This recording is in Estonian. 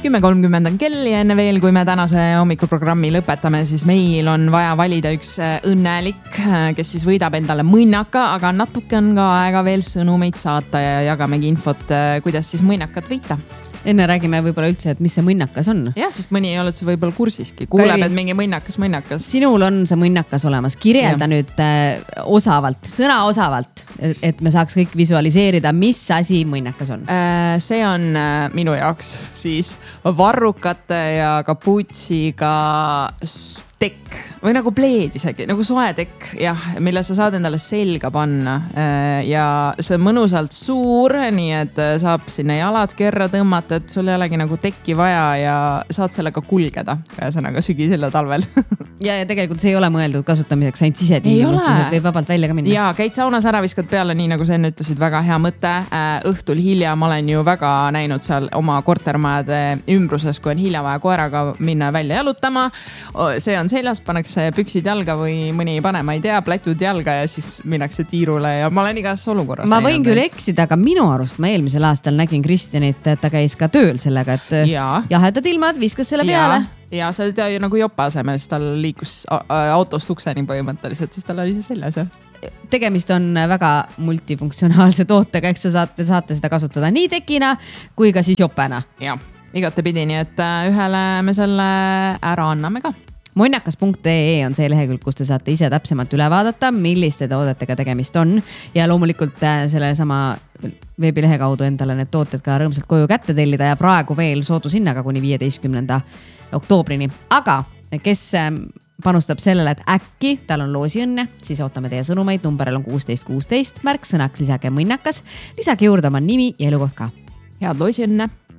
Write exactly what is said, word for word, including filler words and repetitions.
kümme kolmkümmend on kell ja enne veel, kui me tänase hommikuprogrammi lõpetame, siis meil on vaja valida üks õnnelik, kes siis võidab endale mõnnaka, aga natuke on ka aega veel sõnumeid saata ja jagamegi infot, kuidas siis mõnnakat võita. Enne räägime võib-olla üldse, et mis see mõnnakas on. Jah, sest mõni ei ole see võib-olla kursiski. Kuuleb, Kairi, et mingi mõnnakas, mõnnakas. Sinul on see mõnnakas olemas. Kirjelda ja. nüüd äh, osavalt, sõna osavalt, et me saaks kõik visualiseerida, mis asi mõnnakas on. Äh, see on äh, minu jaoks siis varrukate ja kapuutsiga tekk või nagu pleed isegi, nagu soe tekk, jah, mille sa saad endale selga panna ja see on mõnusalt suur, nii et saab sinna jalad kerra tõmmata, et sul ei olegi nagu tekki vaja ja saad sellega kulgeda ühesõnaga sügisel ja talvel. ja, ja tegelikult see ei ole mõeldud kasutamiseks ainult sisetingimustes, et võib vabalt välja ka minna. Ja käid saunas ära, viskad peale, nii nagu sa enne ütlesid, väga hea mõte. Õhtul hilja ma olen ju väga näinud seal oma kortermajade ümbruses, kui on hilja vaja koeraga minna välja jalutama. See on seljas, pannakse püksid jalga või mõni ei pane, ma ei tea, plätud jalga ja siis minnakse tiirule ja ma olen igas olukorras. Ma võin küll eksida, aga minu arust ma eelmisel aastal nägin Kristjanit, et ta käis ka tööl sellega, et ja. jahedad ilmad viskas selle peale. Ja, ja see oli nagu jopa asemel, siis tal liikus autost ukseni põhimõtteliselt, siis tal oli see seljas. Tegemist on väga multifunktsionaalse tootega, eks sa saate, saate seda kasutada nii tekina kui ka siis jopena. Ja, igatepidi, nii et ühele me selle ära anname ka. Mõnnakas punkt ee on see lehekülg, kus te saate ise täpsemalt üle vaadata, milliste toodetega tegemist on ja loomulikult selle sama veebilehe kaudu endale need tooted ka rõõmsalt koju kätte tellida ja praegu veel soodushinnaga kuni viieteistkümnenda oktoobrini. Aga kes panustab sellele, et äkki tal on loosi õnne, siis ootame teie sõnumeid, numberil on kuusteist kuusteist, märksõnaks lisage mõnnakas, lisage juurde oma nimi ja elukoht ka. Head loosi õnne!